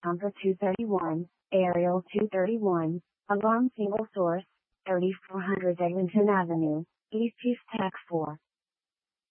Tonka 231, Aerial 231, Alarm Single Source, 3400 Eglinton Avenue, East Chief Tech 4.